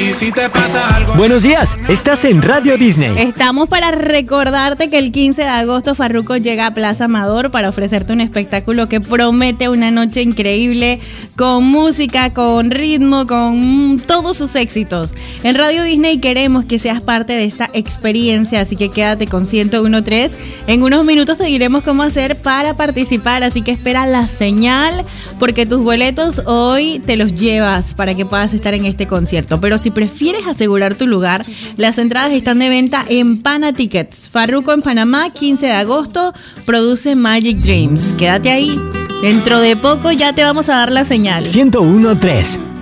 Y si te pasa algo... Buenos días, estás en Radio Disney. Estamos para recordarte que el 15 de agosto Farruko llega a Plaza Amador para ofrecerte un espectáculo que promete una noche increíble con música, con ritmo, con todos sus éxitos. En Radio Disney queremos que seas parte de esta experiencia, así que quédate con 101.3. En unos minutos te diremos cómo hacer para participar, así que espera la señal porque tus boletos hoy te los llevas para que puedas estar en este concierto. Pero si prefieres asegurar tu lugar, las entradas están de venta en Pana Tickets. Farruko en Panamá, 15 de agosto, produce Magic Dreams. Quédate ahí. Dentro de poco ya te vamos a dar la señal. 101.3